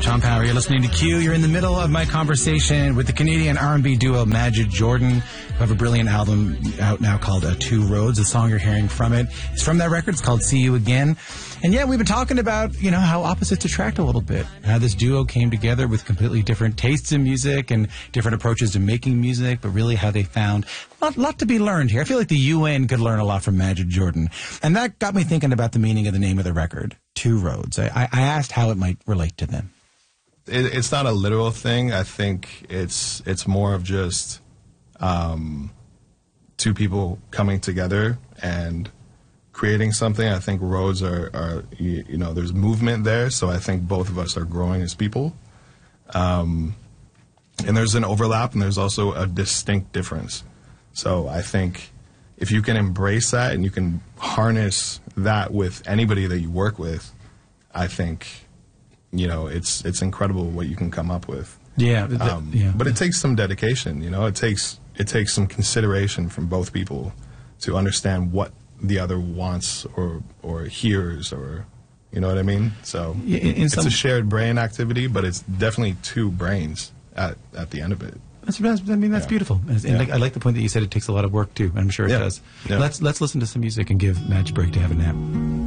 Tom Power. You're listening to Q. You're in the middle of my conversation with the Canadian R&B duo Majid Jordan, who have a brilliant album out now called Two Roads. The song you're hearing from it is from that record. It's called See You Again. And yeah, we've been talking about, you know, how opposites attract a little bit. How this duo came together with completely different tastes in music and different approaches to making music, but really how they found a lot to be learned here. I feel like the UN could learn a lot from Majid Jordan. And that got me thinking about the meaning of the name of the record, Two Roads. I asked how it might relate to them. It's not a literal thing. I think it's more of just two people coming together and creating something. I think roads are you know, there's movement there, so I think both of us are growing as people. And there's an overlap, and there's also a distinct difference. So I think if you can embrace that and you can harness that with anybody that you work with, I think, you know, it's incredible what you can come up with. Yeah, but it takes some dedication. You know, it takes some consideration from both people to understand what the other wants or hears, or, you know what I mean? So it's a shared brain activity, but it's definitely two brains at the end of it. That's beautiful. And I like the point that you said it takes a lot of work too. I'm sure it does. Yeah. Let's listen to some music and give Madge a break to have a nap.